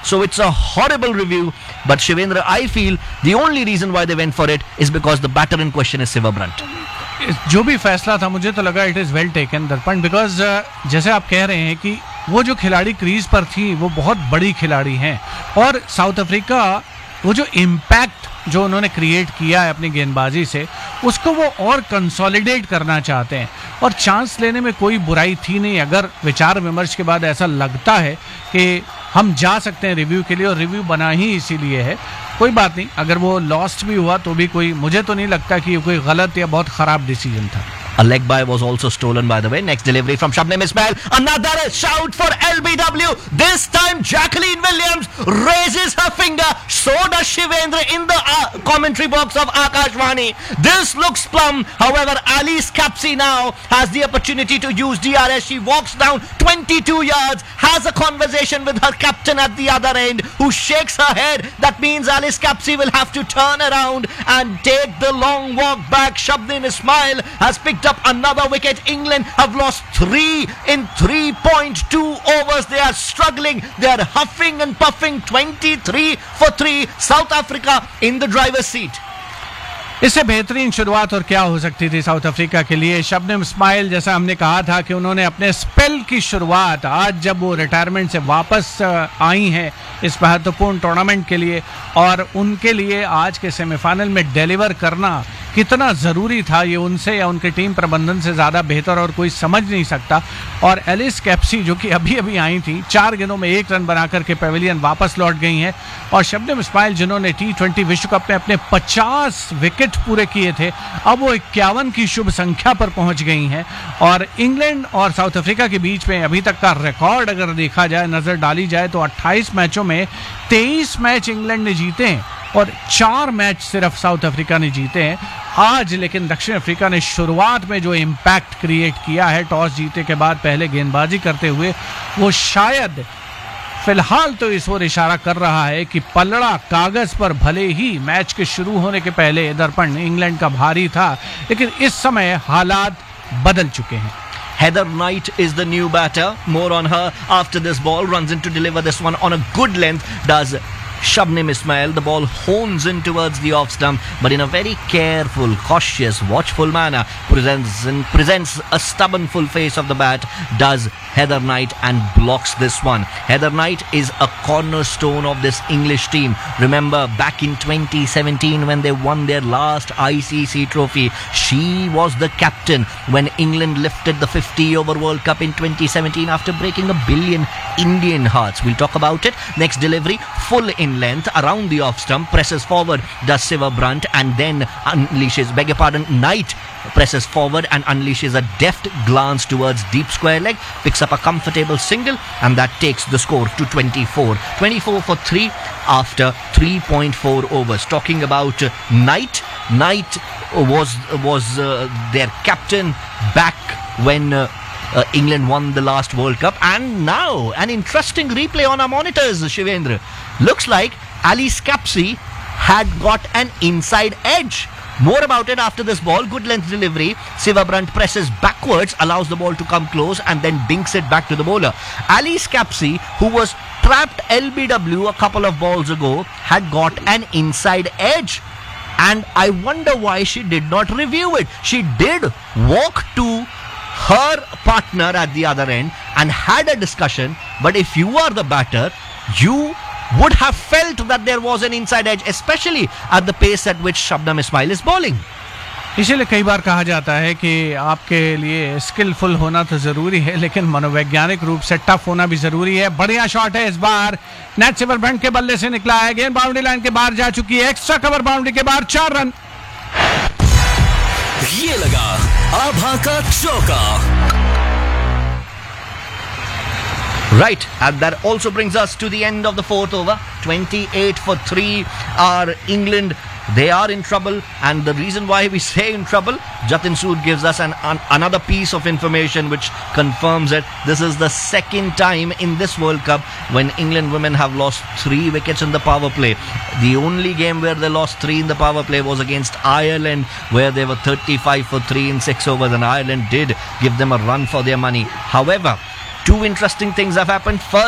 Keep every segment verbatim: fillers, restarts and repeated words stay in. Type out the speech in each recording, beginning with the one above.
So it's a horrible review. But Shivendra, I feel the only reason why they went for it is because the batter in question is Siva Brunt. जो भी फैसला था मुझे तो लगा it is well taken दर्पण, because जैसे आप कह रहे हैं कि वो जो खिलाड़ी क्रीज पर थी वो बहुत बड़ी खिलाड़ी हैं, और साउथ अफ्रीका वो जो इम्पैक्ट जो उन्होंने क्रिएट किया है अपनी गेंदबाजी से, उसको वो और कंसोलिडेट करना चाहते हैं, और चांस लेने में कोई बुराई थी नहीं। अगर विचार विमर्श के बाद ऐसा लगता है कि हम जा सकते हैं रिव्यू के लिए, और रिव्यू बना ही इसीलिए है, कोई बात नहीं। अगर वो लॉस्ट भी हुआ तो भी कोई, मुझे तो नहीं लगता कि ये कोई गलत या बहुत खराब डिसीजन था। A leg bye was also stolen, by the way. Next delivery from Shabnim Ismail. Another shout for L B W. This time Jacqueline Williams raises her finger. So does Shivendra in the uh, commentary box of Akashvani. This looks plum. However, Alice Capsey now has the opportunity to use D R S. She walks down twenty-two yards, has a conversation with her captain at the other end, who shakes her head. That means Alice Capsey will have to turn around and take the long walk back. Shabnim Ismail has picked up another wicket. England have lost three in three point two overs. They are struggling. They are huffing and puffing. twenty-three for three. South Africa in the driver's seat. इससे बेहतरीन शुरुआत और क्या हो सकती थी south Africa के लिए। शबनम इस्माइल, जैसा हमने कहा था कि उन्होंने अपने स्पेल की शुरुआत आज जब वो रिटायरमेंट से वापस आई हैं इस महत्वपूर्ण टूर्नामेंट के लिए, और उनके लिए आज के सेमीफाइनल में डिलीवर करना कितना ज़रूरी था, ये उनसे या उनके टीम प्रबंधन से ज़्यादा बेहतर और कोई समझ नहीं सकता। और एलिस कैप्सी जो कि अभी अभी आई थी, चार गेंदों में एक रन बनाकर के पेविलियन वापस लौट गई हैं, और शबनम इस्माइल जिन्होंने टी ट्वेंटी विश्व कप में अपने पचास विकेट पूरे किए थे, अब वो इक्यावन की शुभ संख्या पर पहुंच गई हैं। और इंग्लैंड और साउथ अफ्रीका के बीच में अभी तक का रिकॉर्ड अगर देखा जाए, नज़र डाली जाए, तो अट्ठाईस मैचों में तेईस मैच इंग्लैंड ने जीते हैं और चार मैच सिर्फ साउथ अफ्रीका ने जीते हैं। आज लेकिन दक्षिण अफ्रीका ने शुरुआत में जो इम्पैक्ट क्रिएट किया है टॉस जीते के बाद पहले गेंदबाजी करते हुए, वो शायद फिलहाल तो इस ओर इशारा कर रहा है कि पलड़ा कागज पर भले ही मैच के शुरू होने के पहले दर्पण इंग्लैंड का भारी था, लेकिन इस समय हालात बदल चुके हैं। Heather Knight is the new batter. More on her after this ball. Runs in to deliver this one on a good length. Does Shabnim Ismail. The ball hones in towards the off stump, but in a very careful, cautious, watchful manner. Presents, presents a stubborn full face of the bat. Does Heather Knight and blocks this one. Heather Knight is a cornerstone of this English team. Remember back in twenty seventeen when they won their last I C C trophy, she was the captain when England lifted the fifty over World Cup in twenty seventeen after breaking a billion Indian hearts. We'll talk about it. Next delivery, full in length around the off stump, presses forward, does Siva Brunt, and then unleashes, beg your pardon, Knight presses forward and unleashes a deft glance towards deep square leg, picks up a comfortable single, and that takes the score to twenty-four. twenty-four for three after three point four overs. Talking about uh, Knight, Knight was was uh, their captain back when uh, uh, England won the last World Cup, and now an interesting replay on our monitors, Shivendra. Looks like Alice Capsey had got an inside edge. More about it after this ball. Good length delivery. Siva Brunt presses backwards, allows the ball to come close, and then dinks it back to the bowler. Alice Capsey, who was trapped L B W a couple of balls ago, had got an inside edge. And I wonder why she did not review it. She did walk to her partner at the other end and had a discussion. But if you are the batter, you would have felt that there was an inside edge, especially at the pace at which Shabnam Ismail is bowling. इसीलिए कई बार कहा जाता है कि आपके लिए skilful होना तो ज़रूरी है, लेकिन मनोवैज्ञानिक रूप से टफ होना भी ज़रूरी है। बढ़िया शॉट है इस बार, नेट सिवर ब्रंट के बल्ले से निकला है, गेंद बाउंड्री लाइन के बाहर जा चुकी है, एक्स्ट्रा कवर बाउंड्री के बाहर, चार रन। ये लगा आभा का चौका। Right, and that also brings us to the end of the fourth over. twenty-eight for three are England. They are in trouble, and the reason why we say in trouble, Jatin Sood gives us an, an another piece of information which confirms it. This is the second time in this World Cup when England women have lost three wickets in the power play. The only game where they lost three in the power play was against Ireland, where they were thirty-five for three in six overs, and Ireland did give them a run for their money. However, two interesting things have happened. First,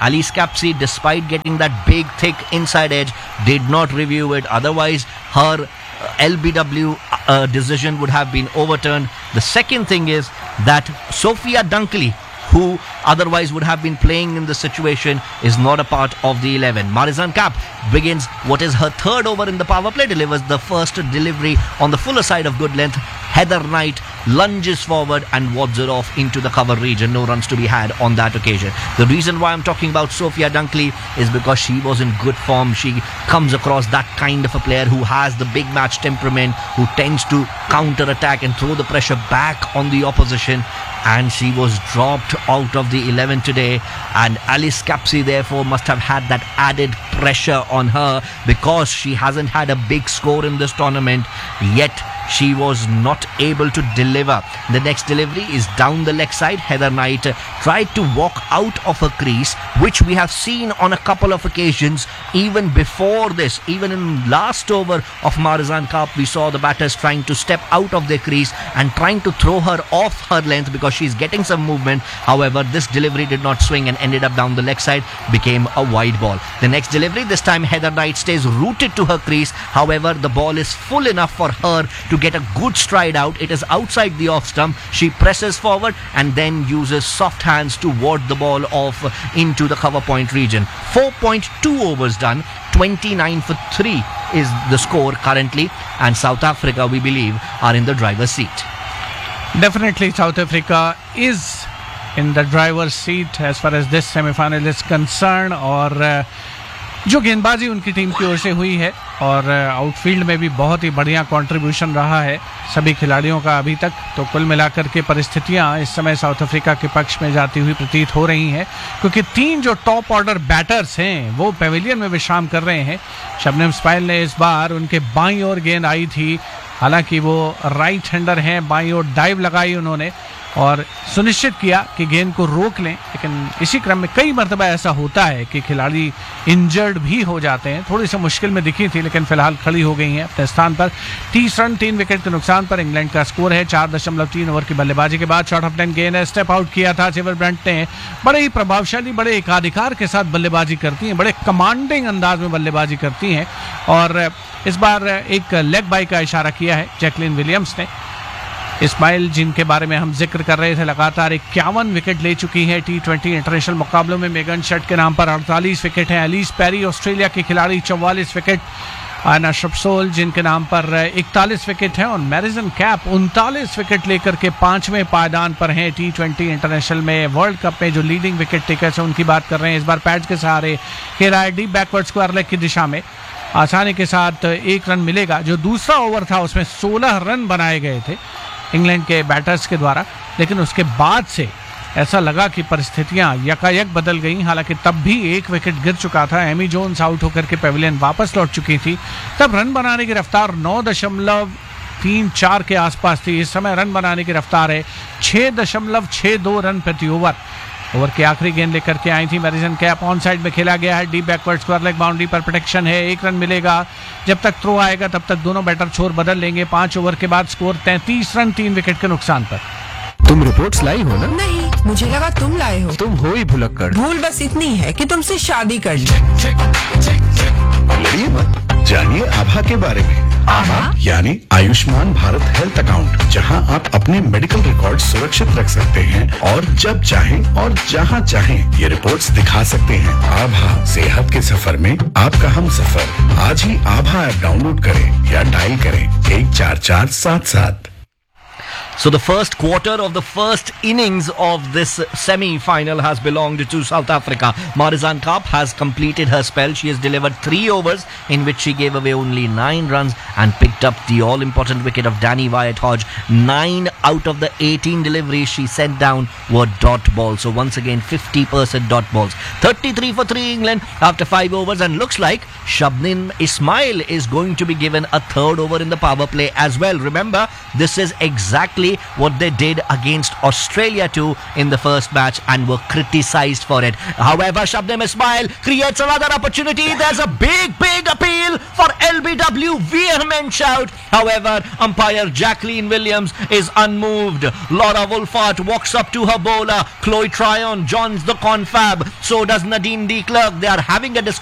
Alice Capsey, despite getting that big, thick inside edge, did not review it. Otherwise, her L B W uh, decision would have been overturned. The second thing is that Sophia Dunkley, who otherwise would have been playing in the situation, is not a part of the eleven. Marizanne Kapp begins what is her third over in the power play, delivers the first delivery on the fuller side of good length. Heather Knight lunges forward and wads it off into the cover region. No runs to be had on that occasion. The reason why I'm talking about Sophia Dunkley is because she was in good form. She comes across that kind of a player who has the big match temperament, who tends to counter attack and throw the pressure back on the opposition. And she was dropped out of the eleven today, and Alice Capsey therefore must have had that added pressure on her because she hasn't had a big score in this tournament, yet she was not able to deliver. The next delivery is down the leg side. Heather Knight tried to walk out of her crease, which we have seen on a couple of occasions even before this. Even in last over of Marizanne Kapp, we saw the batters trying to step out of their crease and trying to throw her off her length because she's getting some movement. However, this delivery did not swing and ended up down the leg side, became a wide ball. The next delivery, this time Heather Knight stays rooted to her crease. However, the ball is full enough for her to get a good stride out. It is outside the off stump. She presses forward and then uses soft hands to ward the ball off into the cover point region. four point two overs done. twenty-nine for three is the score currently, and South Africa, we believe, are in the driver's seat. Definitely South Africa is in the driver's seat as far as this semi-final is concerned. और जो गेंदबाजी उनकी team की ओर से हुई है और outfield में भी बहुत ही बढ़िया कंट्रीब्यूशन रहा है सभी खिलाड़ियों का अभी तक, तो कुल मिलाकर के परिस्थितियां इस समय साउथ अफ्रीका के पक्ष में जाती हुई प्रतीत हो रही हैं, क्योंकि तीन जो टॉप ऑर्डर बैटर्स हैं वो पेविलियन में विश्राम कर रहे हैं। शबनम इस्माइल ने इस बार उनके बाईं ओर गेंद आई थी, हालांकि वो राइट हैंडर हैं, बाईं ओर डाइव लगाई उन्होंने और सुनिश्चित किया कि गेंद को रोक लें, लेकिन इसी क्रम में कई मरतबा ऐसा होता है कि खिलाड़ी इंजर्ड भी हो जाते हैं। थोड़ी सी मुश्किल में दिखी थी लेकिन फिलहाल खड़ी हो गई हैं अपने स्थान पर। तीस रन तीन विकेट के नुकसान पर इंग्लैंड का स्कोर है। चार दशमलव तीन ओवर की बल्लेबाजी के बाद शॉर्ट ऑफ टेन गेंद है, स्टेप आउट किया था सिल्वर ब्रंट ने। बड़े ही प्रभावशाली, बड़े एकाधिकार के साथ बल्लेबाजी करती हैं, बड़े कमांडिंग अंदाज में बल्लेबाजी करती हैं और इस बार एक लेग बाई का इशारा किया है जैकलिन विलियम्स ने। इस्माइल, जिनके बारे में हम जिक्र कर रहे थे, लगातार इक्यावन विकेट ले चुकी हैं टी ट्वेंटी इंटरनेशनल मुकाबलों में। मेगन शट के नाम पर अड़तालीस विकेट हैं। एलिस पेरी, ऑस्ट्रेलिया की खिलाड़ी, चौवालीस विकेट। आयना श्रपसोल, जिनके नाम पर इकतालीस विकेट हैं। और मैरिजन कैप उनतालीस विकेट लेकर के पांचवें पायदान पर हैं टी ट्वेंटी इंटरनेशनल में। वर्ल्ड कप में जो लीडिंग विकेट टेकर्स हैं उनकी बात कर रहे हैं। इस बार पैड्स के सहारे खेला है डीप बैकवर्ड स्क्वायर लेग की दिशा में, आसानी के साथ एक रन मिलेगा। जो दूसरा ओवर था उसमें सोलह रन बनाए गए थे इंग्लैंड के बैटर्स के द्वारा, लेकिन उसके बाद से ऐसा लगा कि परिस्थितियां यकायक बदल गई। हालांकि तब भी एक विकेट गिर चुका था, एमी जोन्स आउट होकर के पेविलियन वापस लौट चुकी थी। तब रन बनाने की रफ्तार नौ दशमलव तीन चार के आसपास थी। इस समय रन बनाने की रफ्तार है छः दशमलव छः दो रन प्रति ओवर। ओवर की आखिरी गेंद लेकर के आई थी मैरिजन कैप, ऑन साइड में खेला गया है, deep backward square leg boundary पर प्रोटेक्शन है। एक रन मिलेगा, जब तक थ्रो आएगा तब तक दोनों बैटर छोर बदल लेंगे। पांच ओवर के बाद स्कोर तैंतीस रन तीन विकेट के नुकसान पर। तुम रिपोर्ट्स लाई हो ना? नहीं, मुझे लगा तुम लाए हो। तुम हो ही भुलक्कड़। भूल बस इतनी है कि तुमसे शादी कर ली। लड़िए मत, जानिए आभा के बारे में। आभा यानी आयुष्मान भारत हेल्थ अकाउंट, जहां आप अपने मेडिकल रिकॉर्ड सुरक्षित रख सकते हैं और जब चाहें और जहां चाहें ये रिपोर्ट्स दिखा सकते हैं। आभा, सेहत के सफर में आपका हम सफर। आज ही आभा ऐप डाउनलोड करें या डायल करें एक चार चार सात सात। So the first quarter of the first innings of this semi-final has belonged to South Africa. Marizanne Kapp has completed her spell. She has delivered three overs in which she gave away only nine runs and picked up the all-important wicket of Danny Wyatt-Hodge. Nine out of the eighteen deliveries she sent down were dot balls. So once again, fifty percent dot balls. thirty-three for three England after five overs, and looks like Shabnim Ismail is going to be given a third over in the power play as well. Remember, this is exactly exactly what they did against Australia too in the first match and were criticized for it. However, Shabnim Ismail creates another opportunity. There's a big, big appeal for L B W. Vehement shout. However, umpire Jacqueline Williams is unmoved. Laura Wolfart walks up to her bowler. Chloe Tryon joins the confab. So does Nadine de Klerk. They are having a discussion